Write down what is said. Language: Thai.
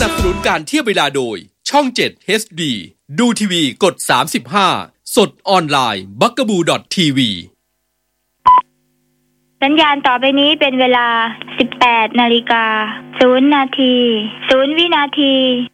นับสนุนการเทียบเวลาโดยช่อง 7 HD ดูทีวีกด35สดออนไลน์ bugaboo.tv สัญญาณต่อไปนี้เป็นเวลา 18:00 น.0 นาที 0 วินาที